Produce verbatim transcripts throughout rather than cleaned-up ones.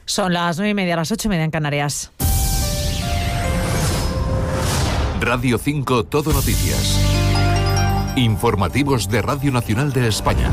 Son las nueve y media, las ocho y media en Canarias. Radio cinco Todo Noticias. Informativos de Radio Nacional de España.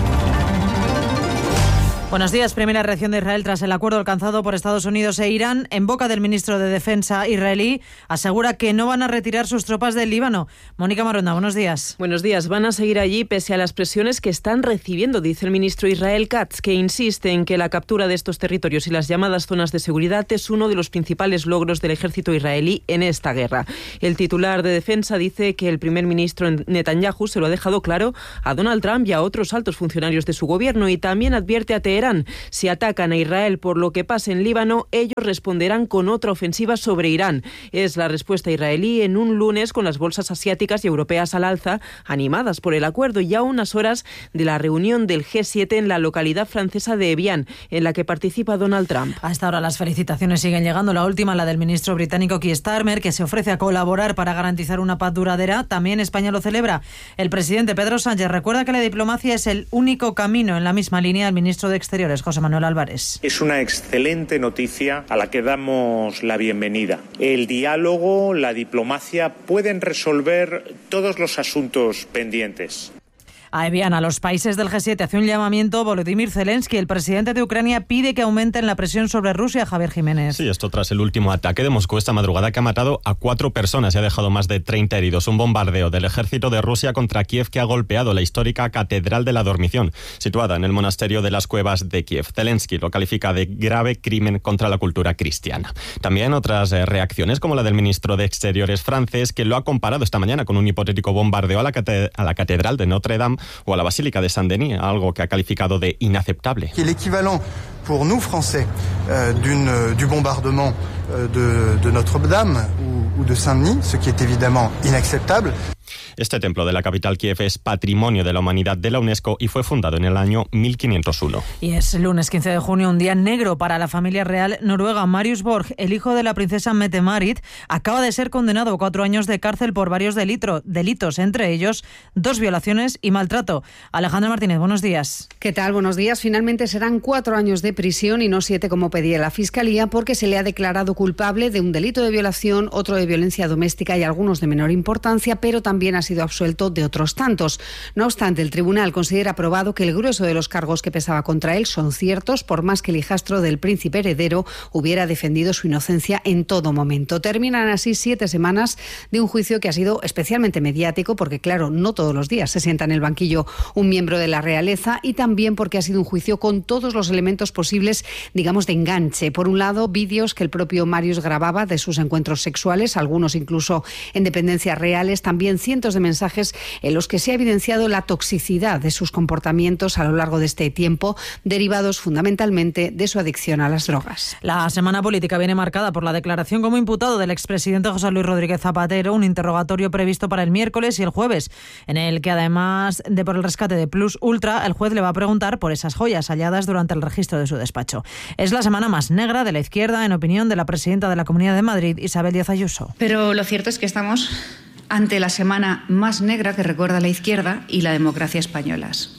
Buenos días. Primera reacción de Israel tras el acuerdo alcanzado por Estados Unidos e Irán. En boca del ministro de Defensa israelí, asegura que no van a retirar sus tropas del Líbano. Mónica Maronda, buenos días. Buenos días. Van a seguir allí pese a las presiones que están recibiendo, dice el ministro Israel Katz, que insiste en que la captura de estos territorios y las llamadas zonas de seguridad es uno de los principales logros del ejército israelí en esta guerra. El titular de Defensa dice que el primer ministro Netanyahu se lo ha dejado claro a Donald Trump y a otros altos funcionarios de su gobierno, y también advierte a Teherán: si atacan a Israel por lo que pase en Líbano, ellos responderán con otra ofensiva sobre Irán. Es la respuesta israelí en un lunes con las bolsas asiáticas y europeas al alza, animadas por el acuerdo, y a unas horas de la reunión del G siete en la localidad francesa de Evian, en la que participa Donald Trump. A esta hora las felicitaciones siguen llegando. La última, la del ministro británico Keir Starmer, que se ofrece a colaborar para garantizar una paz duradera. También España lo celebra. El presidente Pedro Sánchez recuerda que la diplomacia es el único camino. En la misma línea, el ministro de Exteriores, José Manuel Álvarez. Es una excelente noticia a la que damos la bienvenida. El diálogo, la diplomacia pueden resolver todos los asuntos pendientes. A Evian, a los países del G siete, hace un llamamiento Volodymyr Zelensky. El presidente de Ucrania pide que aumenten la presión sobre Rusia. Javier Jiménez. Sí, esto tras el último ataque de Moscú esta madrugada, que ha matado a cuatro personas y ha dejado más de treinta heridos. Un bombardeo del ejército de Rusia contra Kiev que ha golpeado la histórica Catedral de la Dormición, situada en el monasterio de las Cuevas de Kiev. Zelensky lo califica de grave crimen contra la cultura cristiana. También otras eh, reacciones, como la del ministro de Exteriores francés, que lo ha comparado esta mañana con un hipotético bombardeo a la, cate- a la Catedral de Notre Dame o a la Basílica de Saint-Denis, algo que ha calificado de inaceptable. El equivalent pour nous français euh, d'une, du bombardement euh, de, de Notre-Dame ou, ou de Saint-Denis, ce qui est évidemment inacceptable. Este templo de la capital Kiev es Patrimonio de la Humanidad de la UNESCO y fue fundado en el año mil quinientos uno. Y es lunes quince de junio, un día negro para la familia real noruega. Marius Borg, el hijo de la princesa Mette-Marit, acaba de ser condenado a cuatro años de cárcel por varios delito, delitos, entre ellos dos violaciones y maltrato. Alejandra Martínez, buenos días. ¿Qué tal? Buenos días. Finalmente serán cuatro años de prisión y no siete como pedía la Fiscalía, porque se le ha declarado culpable de un delito de violación, otro de violencia doméstica y algunos de menor importancia, pero también ha sido absuelto de otros tantos. No obstante, el tribunal considera probado que el grueso de los cargos que pesaba contra él son ciertos, por más que el hijastro del príncipe heredero hubiera defendido su inocencia en todo momento. Terminan así siete semanas de un juicio que ha sido especialmente mediático, porque claro, no todos los días se sienta en el banquillo un miembro de la realeza, y también porque ha sido un juicio con todos los elementos posibles, digamos, de enganche. Por un lado, vídeos que el propio Marius grababa de sus encuentros sexuales, algunos incluso en dependencias reales, también cientos de mensajes en los que se ha evidenciado la toxicidad de sus comportamientos a lo largo de este tiempo, derivados fundamentalmente de su adicción a las drogas. La semana política viene marcada por la declaración como imputado del expresidente José Luis Rodríguez Zapatero, un interrogatorio previsto para el miércoles y el jueves, en el que además de por el rescate de Plus Ultra, el juez le va a preguntar por esas joyas halladas durante el registro de su despacho. Es la semana más negra de la izquierda, en opinión de la presidenta de la Comunidad de Madrid, Isabel Díaz Ayuso. Pero lo cierto es que estamos ante la semana más negra que recuerda la izquierda y la democracia españolas.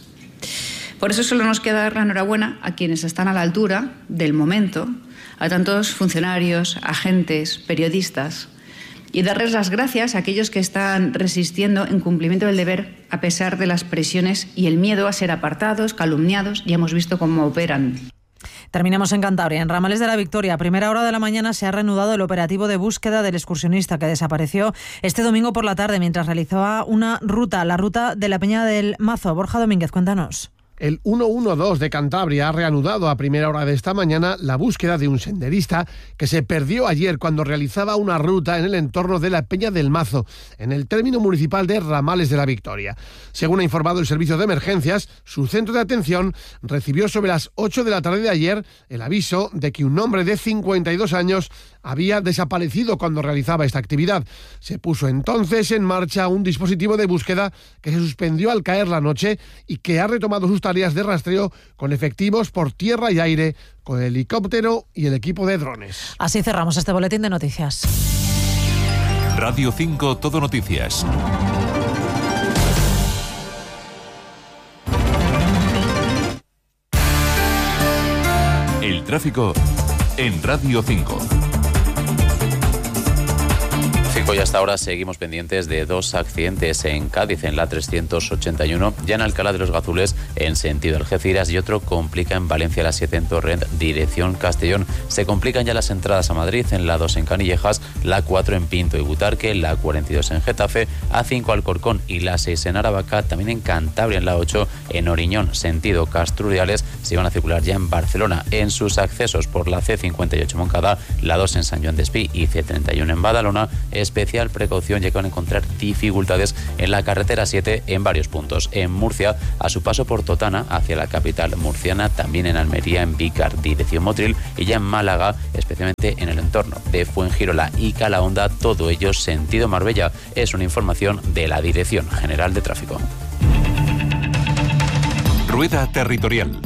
Por eso solo nos queda dar la enhorabuena a quienes están a la altura del momento, a tantos funcionarios, agentes, periodistas, y darles las gracias a aquellos que están resistiendo en cumplimiento del deber a pesar de las presiones y el miedo a ser apartados, calumniados. Ya hemos visto cómo operan. Terminamos en Cantabria. En Ramales de la Victoria, a primera hora de la mañana, se ha reanudado el operativo de búsqueda del excursionista que desapareció este domingo por la tarde mientras realizaba una ruta, la ruta de la Peña del Mazo. Borja Domínguez, cuéntanos. El ciento doce de Cantabria ha reanudado a primera hora de esta mañana la búsqueda de un senderista que se perdió ayer cuando realizaba una ruta en el entorno de la Peña del Mazo, en el término municipal de Ramales de la Victoria. Según ha informado el servicio de emergencias, su centro de atención recibió sobre las ocho de la tarde de ayer el aviso de que un hombre de cincuenta y dos años había desaparecido cuando realizaba esta actividad. Se puso entonces en marcha un dispositivo de búsqueda que se suspendió al caer la noche y que ha retomado sus tareas de rastreo con efectivos por tierra y aire, con el helicóptero y el equipo de drones. Así cerramos este boletín de noticias. Radio cinco Todo Noticias. El tráfico en Radio cinco. Y hasta ahora seguimos pendientes de dos accidentes en Cádiz, en la trescientos ochenta y uno, ya en Alcalá de los Gazules, en sentido Algeciras, y otro complica en Valencia, la siete en Torrent, dirección Castellón. Se complican ya las entradas a Madrid, en la dos en Canillejas, la cuatro en Pinto y Butarque, la cuarenta y dos en Getafe, A cinco Alcorcón y la seis en Aravaca, también en Cantabria, en la ocho en Oriñón, sentido Castrureales. Se van a circular ya en Barcelona. En sus accesos por la C cincuenta y ocho Moncada, la dos en San Joan d'Espí y C treinta y uno en Badalona, especial precaución ya que van a encontrar dificultades en la carretera siete en varios puntos. En Murcia, a su paso por Totana hacia la capital murciana, también en Almería, en Vícar, dirección Motril, y ya en Málaga, especialmente en el entorno de Fuengirola y Calahonda, todo ello sentido Marbella. Es una información de la Dirección General de Tráfico. Rueda territorial.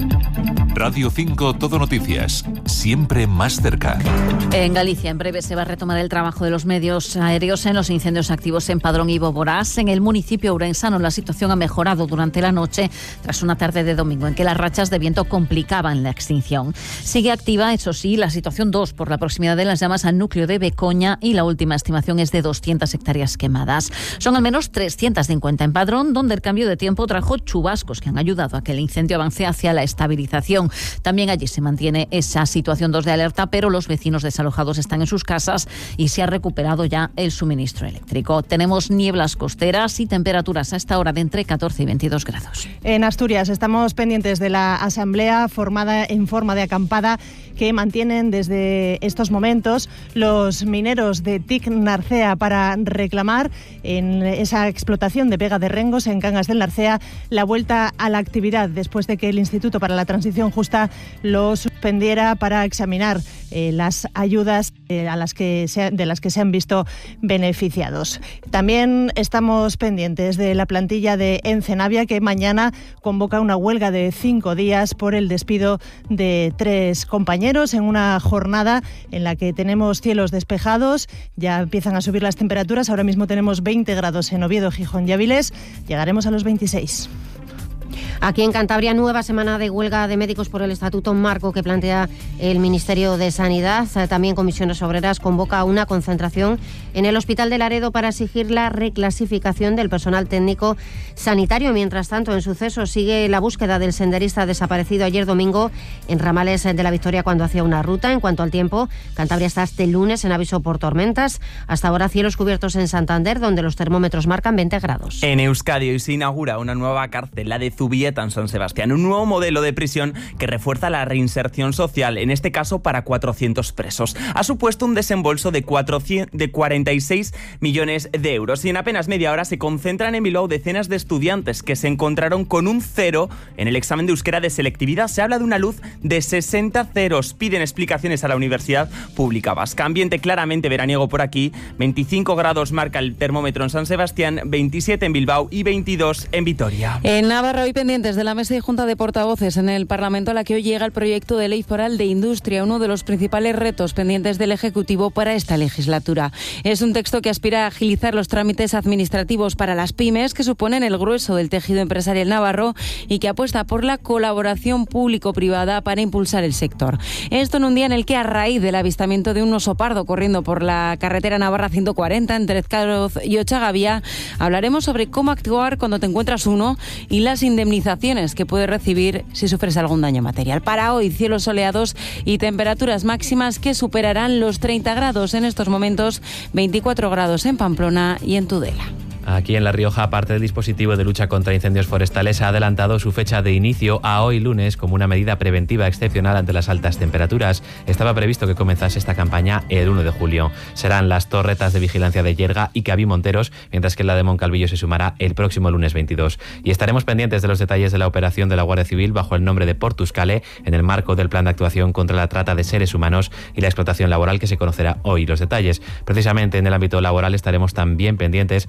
Radio cinco Todo Noticias, siempre más cerca. En Galicia, en breve se va a retomar el trabajo de los medios aéreos en los incendios activos en Padrón y Boborás. En el municipio ourensano la situación ha mejorado durante la noche tras una tarde de domingo en que las rachas de viento complicaban la extinción. Sigue activa, eso sí, la situación dos por la proximidad de las llamas al núcleo de Becoña y la última estimación es de doscientas hectáreas quemadas. Son al menos trescientas cincuenta en Padrón, donde el cambio de tiempo trajo chubascos que han ayudado a que el incendio avance hacia la estabilización. También allí se mantiene esa situación dos de alerta, pero los vecinos desalojados están en sus casas y se ha recuperado ya el suministro eléctrico. Tenemos nieblas costeras y temperaturas a esta hora de entre catorce y veintidós grados. En Asturias estamos pendientes de la asamblea formada en forma de acampada que mantienen desde estos momentos los mineros de T I C Narcea para reclamar en esa explotación de pega de rengos en Cangas del Narcea la vuelta a la actividad después de que el Instituto para la Transición Justa lo suspendiera para examinar eh, las ayudas eh, a las que se, de las que se han visto beneficiados. También estamos pendientes de la plantilla de Encenavia, que mañana convoca una huelga de cinco días por el despido de tres compañeros en una jornada en la que tenemos cielos despejados, ya empiezan a subir las temperaturas, ahora mismo tenemos veinte grados en Oviedo, Gijón y Avilés, llegaremos a los veintiséis. Aquí en Cantabria, nueva semana de huelga de médicos por el estatuto marco que plantea el Ministerio de Sanidad. También Comisiones Obreras convoca una concentración en el Hospital de Laredo para exigir la reclasificación del personal técnico sanitario. Mientras tanto, en sucesos sigue la búsqueda del senderista desaparecido ayer domingo en Ramales de la Victoria cuando hacía una ruta. En cuanto al tiempo, Cantabria está este lunes en aviso por tormentas. Hasta ahora cielos cubiertos en Santander, donde los termómetros marcan veinte grados. En Euskadi hoy se inaugura una nueva cárcel, la de Zubieta en San Sebastián, un nuevo modelo de prisión que refuerza la reinserción social, en este caso para cuatrocientos presos. Ha supuesto un desembolso de, cuatrocientos, de cuarenta y seis millones de euros y en apenas media hora se concentran en Bilbao decenas de estudiantes que se encontraron con un cero en el examen de euskera de selectividad. Se habla de una luz de sesenta ceros. Piden explicaciones a la Universidad Pública Vasca. Ambiente claramente veraniego por aquí. veinticinco grados marca el termómetro en San Sebastián, veintisiete en Bilbao y veintidós en Vitoria. En Navarra hoy pendientes de la mesa y junta de portavoces en el Parlamento a la que hoy llega el proyecto de ley foral de industria, uno de los principales retos pendientes del Ejecutivo para esta legislatura. Es un texto que aspira a agilizar los trámites administrativos para las pymes, que suponen el grueso del tejido empresarial navarro y que apuesta por la colaboración público-privada para impulsar el sector. Esto en un día en el que, a raíz del avistamiento de un oso pardo corriendo por la carretera Navarra ciento cuarenta entre Ezcaroz y Ochagavía, hablaremos sobre cómo actuar cuando te encuentras uno y las indemnizaciones que puedes recibir si sufres algún daño material. Para hoy, cielos soleados y temperaturas máximas que superarán los treinta grados. En estos momentos, veinticuatro grados en Pamplona y en Tudela. Aquí en La Rioja, parte del dispositivo de lucha contra incendios forestales ha adelantado su fecha de inicio a hoy lunes como una medida preventiva excepcional ante las altas temperaturas. Estaba previsto que comenzase esta campaña el uno de julio. Serán las torretas de vigilancia de Yerga y Cabí Monteros, mientras que la de Moncalvillo se sumará el próximo lunes veintidós. Y estaremos pendientes de los detalles de la operación de la Guardia Civil bajo el nombre de Portuscale en el marco del plan de actuación contra la trata de seres humanos y la explotación laboral que se conocerá hoy. Los detalles, precisamente en el ámbito laboral, estaremos también pendientes de la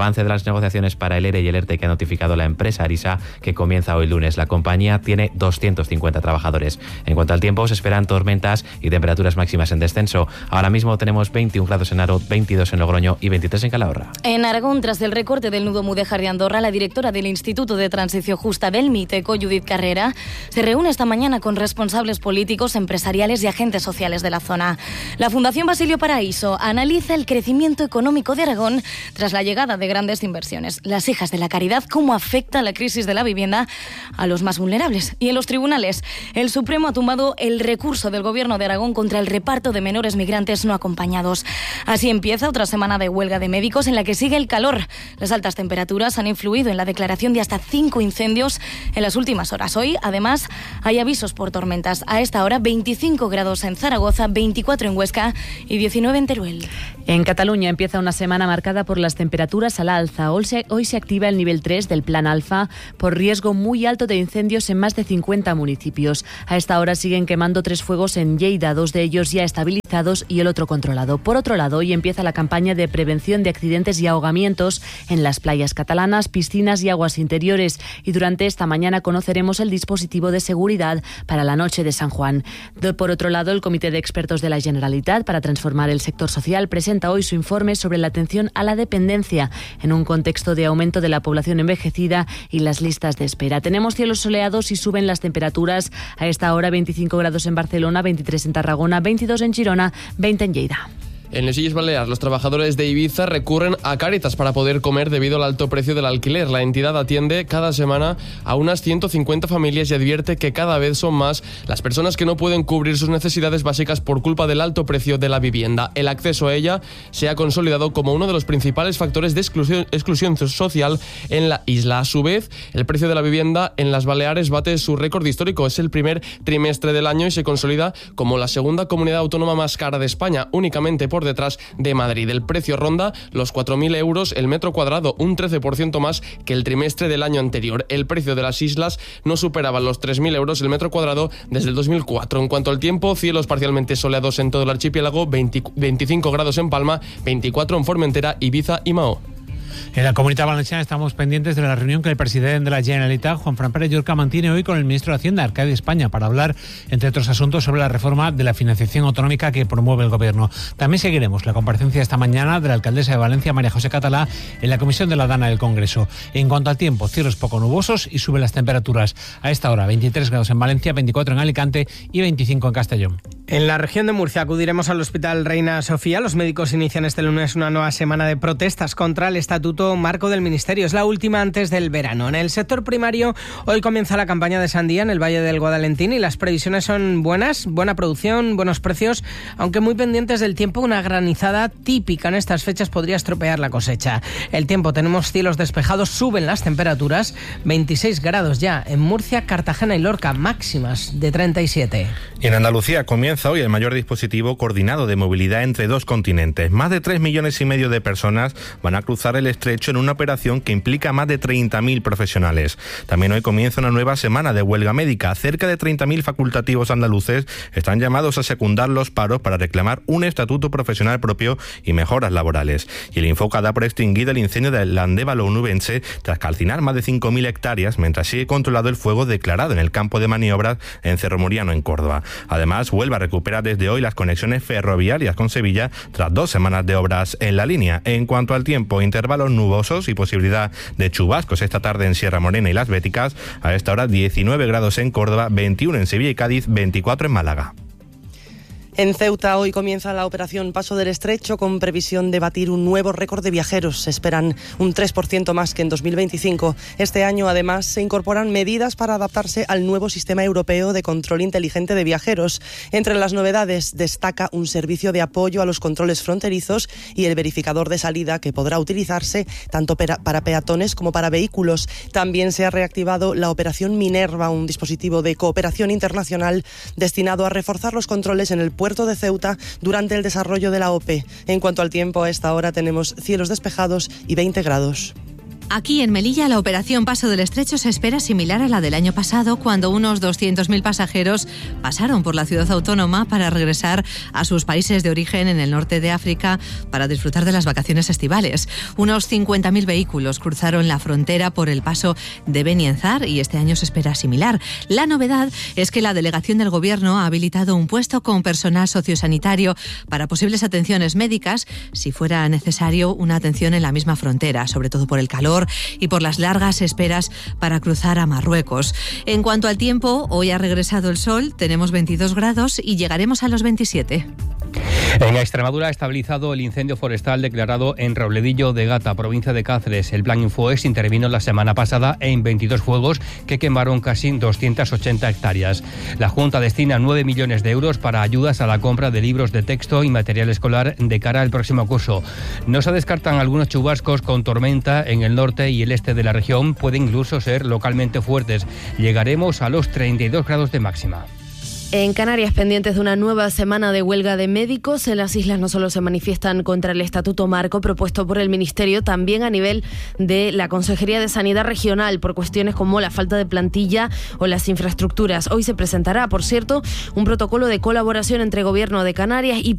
avance de las negociaciones para el ERE y el ERTE que ha notificado la empresa Arisa, que comienza hoy lunes. La compañía tiene doscientos cincuenta trabajadores. En cuanto al tiempo, se esperan tormentas y temperaturas máximas en descenso. Ahora mismo tenemos veintiún grados en Aro, veintidós en Logroño y veintitrés en Calahorra. En Aragón, tras el recorte del nudo Mudéjar de Andorra, la directora del Instituto de Transición Justa del MITECO, Judith Carrera, se reúne esta mañana con responsables políticos, empresariales y agentes sociales de la zona. La Fundación Basilio Paraíso analiza el crecimiento económico de Aragón tras la llegada de grandes inversiones. Las hijas de la caridad, cómo afecta la crisis de la vivienda a los más vulnerables. Y en los tribunales, el Supremo ha tumbado el recurso del Gobierno de Aragón contra el reparto de menores migrantes no acompañados. Así empieza otra semana de huelga de médicos en la que sigue el calor. Las altas temperaturas han influido en la declaración de hasta cinco incendios en las últimas horas. Hoy, además, hay avisos por tormentas. A esta hora, veinticinco grados en Zaragoza, veinticuatro en Huesca y diecinueve en Teruel. En Cataluña empieza una semana marcada por las temperaturas al alza. Hoy se, hoy se activa el nivel tres del Plan Alfa por riesgo muy alto de incendios en más de cincuenta municipios. A esta hora siguen quemando tres fuegos en Lleida, dos de ellos ya estabilizados y el otro controlado. Por otro lado, hoy empieza la campaña de prevención de accidentes y ahogamientos en las playas catalanas, piscinas y aguas interiores. Y durante esta mañana conoceremos el dispositivo de seguridad para la noche de San Juan. Por otro lado, el Comité de Expertos de la Generalitat para transformar el sector social presenta hoy su informe sobre la atención a la dependencia en un contexto de aumento de la población envejecida y las listas de espera. Tenemos cielos soleados y suben las temperaturas. A esta hora veinticinco grados en Barcelona, veintitrés en Tarragona, veintidós en Girona, veinte en Lleida. En les Illes Balears, los trabajadores de Ibiza recurren a Cáritas para poder comer debido al alto precio del alquiler. La entidad atiende cada semana a unas ciento cincuenta familias y advierte que cada vez son más las personas que no pueden cubrir sus necesidades básicas por culpa del alto precio de la vivienda. El acceso a ella se ha consolidado como uno de los principales factores de exclusión, exclusión social en la isla. A su vez, el precio de la vivienda en las Baleares bate su récord histórico. Es el primer trimestre del año y se consolida como la segunda comunidad autónoma más cara de España, únicamente por detrás de Madrid. El precio ronda los cuatro mil euros el metro cuadrado, un trece por ciento más que el trimestre del año anterior. El precio de las islas no superaba los tres mil euros el metro cuadrado desde el dos mil cuatro. En cuanto al tiempo, cielos parcialmente soleados en todo el archipiélago, veinte, veinticinco grados en Palma, veinticuatro en Formentera, Ibiza y Mahó. En la Comunitat Valenciana estamos pendientes de la reunión que el presidente de la Generalitat, Juan Fran Pérez Llorca, mantiene hoy con el ministro de Hacienda, Arcadi España, para hablar, entre otros asuntos, sobre la reforma de la financiación autonómica que promueve el Gobierno. También seguiremos la comparecencia esta mañana de la alcaldesa de Valencia, María José Catalá, en la Comisión de la Dana del Congreso. En cuanto al tiempo, cielos poco nubosos y suben las temperaturas. A esta hora, veintitrés grados en Valencia, veinticuatro en Alicante y veinticinco en Castellón. En la región de Murcia acudiremos al Hospital Reina Sofía. Los médicos inician este lunes una nueva semana de protestas contra el Estatuto Marco del Ministerio. Es la última antes del verano. En el sector primario, hoy comienza la campaña de sandía en el Valle del Guadalentín y las previsiones son buenas, buena producción, buenos precios, aunque muy pendientes del tiempo. Una granizada típica en estas fechas podría estropear la cosecha. El tiempo, tenemos cielos despejados, suben las temperaturas, veintiséis grados ya en Murcia, Cartagena y Lorca, máximas de treinta y siete. Y en Andalucía comienza hoy el mayor dispositivo coordinado de movilidad entre dos continentes. Más de tres millones y medio de personas van a cruzar el estrecho en una operación que implica a más de treinta mil profesionales. También hoy comienza una nueva semana de huelga médica. Cerca de treinta mil facultativos andaluces están llamados a secundar los paros para reclamar un estatuto profesional propio y mejoras laborales. Y el Infoca da por extinguido el incendio del Andévalo onubense tras calcinar más de cinco mil hectáreas, mientras sigue controlado el fuego declarado en el campo de maniobras en Cerro Moriano, en Córdoba. Además, Huelva recupera desde hoy las conexiones ferroviarias con Sevilla tras dos semanas de obras en la línea. En cuanto al tiempo, intervalos nubosos y posibilidad de chubascos esta tarde en Sierra Morena y Las Béticas. A esta hora diecinueve grados en Córdoba, veintiuno en Sevilla y Cádiz, veinticuatro en Málaga. En Ceuta hoy comienza la operación Paso del Estrecho con previsión de batir un nuevo récord de viajeros. Se esperan un tres por ciento más que en dos mil veinticinco. Este año, además, se incorporan medidas para adaptarse al nuevo sistema europeo de control inteligente de viajeros. Entre las novedades destaca un servicio de apoyo a los controles fronterizos y el verificador de salida que podrá utilizarse tanto para peatones como para vehículos. También se ha reactivado la operación Minerva, un dispositivo de cooperación internacional destinado a reforzar los controles en el puerto de Ceuta durante el desarrollo de la O P E. En cuanto al tiempo, a esta hora tenemos cielos despejados y veinte grados. Aquí en Melilla la operación Paso del Estrecho se espera similar a la del año pasado, cuando unos doscientos mil pasajeros pasaron por la ciudad autónoma para regresar a sus países de origen en el norte de África para disfrutar de las vacaciones estivales. Unos cincuenta mil vehículos cruzaron la frontera por el paso de Benienzar y este año se espera similar. La novedad es que la delegación del Gobierno ha habilitado un puesto con personal sociosanitario para posibles atenciones médicas si fuera necesario una atención en la misma frontera, sobre todo por el calor y por las largas esperas para cruzar a Marruecos. En cuanto al tiempo, hoy ha regresado el sol, tenemos veintidós grados y llegaremos a los veintisiete. En Extremadura ha estabilizado el incendio forestal declarado en Robledillo de Gata, provincia de Cáceres. El plan Infoex intervino la semana pasada en veintidós fuegos que quemaron casi doscientas ochenta hectáreas. La Junta destina nueve millones de euros para ayudas a la compra de libros de texto y material escolar de cara al próximo curso. No se descartan algunos chubascos con tormenta en el norte y el este de la región. Pueden incluso ser localmente fuertes. Llegaremos a los treinta y dos grados de máxima. En Canarias, pendientes de una nueva semana de huelga de médicos, en las islas no solo se manifiestan contra el estatuto marco propuesto por el Ministerio, también a nivel de la Consejería de Sanidad Regional por cuestiones como la falta de plantilla o las infraestructuras. Hoy se presentará, por cierto, un protocolo de colaboración entre Gobierno de Canarias y